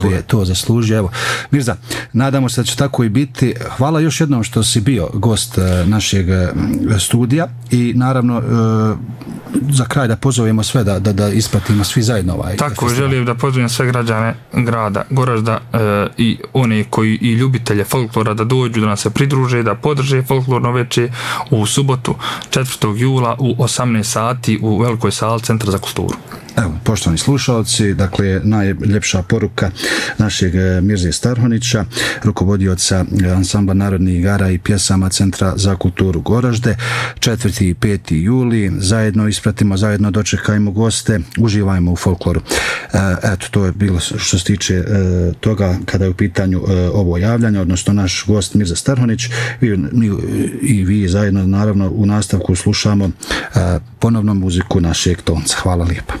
je to zaslužio. Evo, Mirza, nadamo se da će tako i biti. Hvala još jednom što si bio gost našeg studija i naravno za kraj da pozovemo sve da ispratimo svi zajedno ovaj tako festival. Želim da pozovem sve građane grada Goražda i one koji i ljubitelje folklora da dođu, da nas se pridruže, da podrže folklorno veče u subotu 4. jula u 18 sati u velikoj sali Centra za kulturu. Evo, poštovani slušalci, dakle, najljepša poruka našeg Mirze Starhonića, rukovodioca ansambla narodnih igara i pjesama Centra za kulturu Goražde. 4. i 5. juli, zajedno ispratimo, zajedno dočekajmo goste, uživajmo u folkloru. Eto, to je bilo što se tiče toga kada je u pitanju ovo javljanje, odnosno naš gost Mirza Starhonić. I vi zajedno, naravno, u nastavku slušamo ponovno muziku našeg tonca. Hvala lijepa.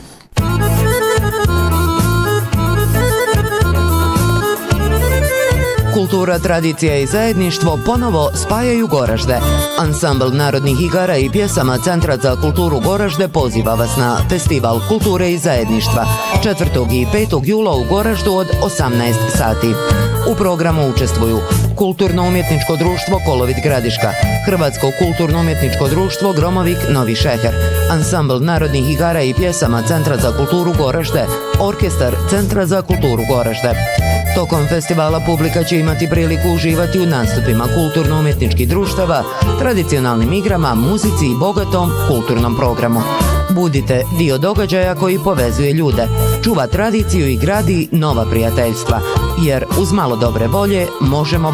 Kultura, tradicija i zajedništvo ponovo spajaju Goražde. Ansambl narodnih igara i pjesama Centra za kulturu Goražde poziva vas na Festival kulture i zajedništva 4. i 5. jula u Goraždu od 18 sati. U programu učestvuju Kulturno-umjetničko društvo Kolovit Gradiška, Hrvatsko kulturno-umjetničko društvo Gromovik Novi Šeher, Ansambl narodnih igara i pjesama Centra za kulturu Goražde, Orkestar Centra za kulturu Goražde. Tokom festivala publika će imati priliku uživati u nastupima kulturno-umjetničkih društava, tradicionalnim igrama, muzici i bogatom kulturnom programu. Budite dio događaja koji povezuje ljude, čuva tradiciju i gradi nova prijateljstva, jer uz malo dobre volje možemo